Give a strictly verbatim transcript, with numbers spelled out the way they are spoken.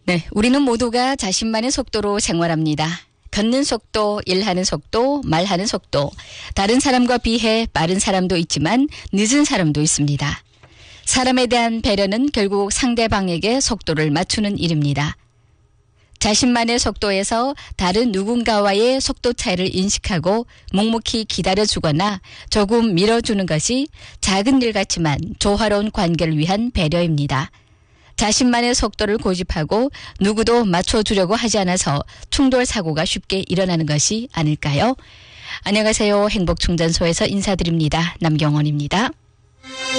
네, 우리는 모두가 자신만의 속도로 생활합니다. 걷는 속도, 일하는 속도, 말하는 속도. 다른 사람과 비해 빠른 사람도 있지만 늦은 사람도 있습니다. 사람에 대한 배려는 결국 상대방에게 속도를 맞추는 일입니다. 자신만의 속도에서 다른 누군가와의 속도 차이를 인식하고 묵묵히 기다려주거나 조금 밀어주는 것이 작은 일 같지만 조화로운 관계를 위한 배려입니다. 자신만의 속도를 고집하고 누구도 맞춰주려고 하지 않아서 충돌 사고가 쉽게 일어나는 것이 아닐까요? 안녕하세요. 행복충전소에서 인사드립니다. 남경원입니다.